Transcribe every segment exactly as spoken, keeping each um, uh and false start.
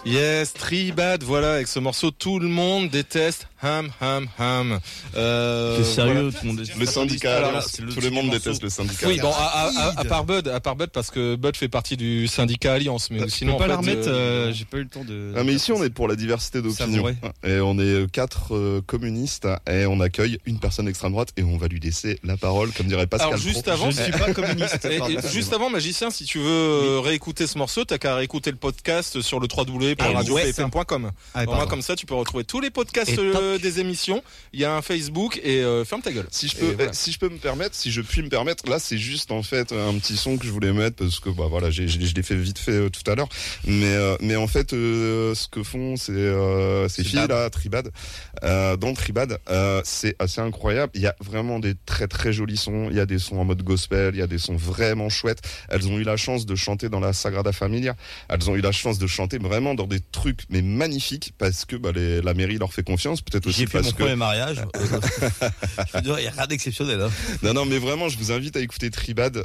Yes, Tribad, voilà, avec ce morceau, tout le monde déteste Ham Ham Ham. Euh, c'est sérieux, voilà. Tout le monde déteste. Le syndicat, Alors, là, le tout le monde morceau. Déteste le syndicat. Oui, bon, à, à, à part Bud, à part Bud, parce que Bud fait partie du syndicat Alliance, mais bah, sinon. Je peux pas en fait, la remettre, euh, euh, j'ai pas eu le temps de. Ah, mais ici, on est pour la diversité d'opinion. Et on est quatre euh, communistes, et on accueille une personne extrême droite, et on va lui laisser la parole, comme dirait Pascal. Alors, juste avant, je ne suis pas communiste. et, et, juste avant, Magicien, si tu veux oui. réécouter ce morceau, t'as qu'à réécouter le podcast sur le w w w point radio p f m point com. Ah, Moi, comme ça, tu peux retrouver tous les podcasts euh, des émissions. Il y a un Facebook et euh, ferme ta gueule. Si je peux, voilà. si je peux me permettre, si je puis me permettre, là, c'est juste en fait un petit son que je voulais mettre parce que bah voilà, j'ai, je l'ai fait vite fait euh, tout à l'heure. Mais euh, mais en fait, euh, ce que font ces euh, ces filles là, Tribad, euh, dans Tribad, euh, c'est assez incroyable. Il y a vraiment des très très jolis sons. Il y a des sons en mode gospel. Il y a des sons vraiment chouettes. Elles ont eu la chance de chanter dans la Sagrada Familia. Elles ont eu la chance de chanter vraiment dans des trucs mais magnifiques parce que bah, les, la mairie leur fait confiance. Peut-être aussi J'ai fait parce mon que premier mariage. Je veux dire, il n'y a rien d'exceptionnel. Hein. Non, non, mais vraiment, je vous invite à écouter Tribad,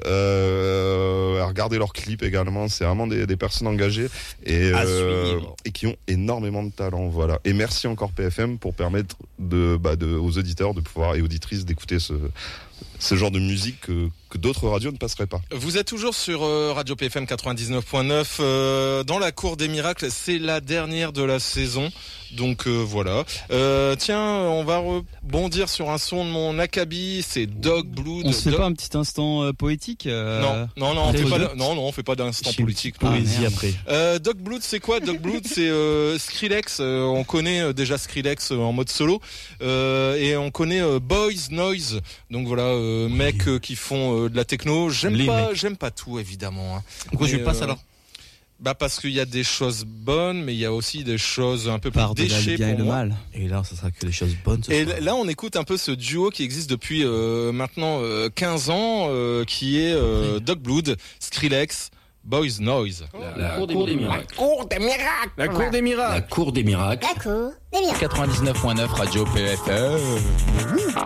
euh, à regarder leurs clips également. C'est vraiment des, des personnes engagées et, euh, et qui ont énormément de talent. Voilà. Et merci encore P F M pour permettre de, bah, de, aux auditeurs de pouvoir et auditrices d'écouter ce, ce genre de musique que, que d'autres radios ne passeraient pas. Vous êtes toujours sur euh, Radio P F M quatre-vingt-dix-neuf point neuf euh, dans la cour des miracles. C'est la dernière de la saison. Donc euh, voilà. Euh, tiens, on va rebondir sur un son de mon acabit. C'est Dog Blood. On se fait Dog... pas un petit instant euh, poétique euh, Non, non, non, on fait pas de... non, non, on fait pas d'instant politique. Poésie ah, après. Euh, Dog Blood, c'est quoi Dog Blood, c'est euh, Skrillex. Euh, on connaît euh, déjà Skrillex euh, en mode solo euh, et on connaît euh, Boys Noise. Donc voilà, euh, oui. mecs euh, qui font euh, de la techno. J'aime Les pas, mecs. j'aime pas tout évidemment. Hein. Pourquoi je passe euh, alors? Bah parce qu'il y a des choses bonnes, mais il y a aussi des choses un peu plus Par déchets pour et le moi. Mal. Et là, ça sera que des choses bonnes. Et soir. Là, on écoute un peu ce duo qui existe depuis euh, maintenant euh, quinze ans, euh, qui est euh, Dog Blood, Skrillex, Boys Noise. La, la, cour, cour des miracles. La cour des miracles. La cour des miracles. La cour des miracles. La cour des miracles. quatre-vingt-dix-neuf point neuf Radio P F M.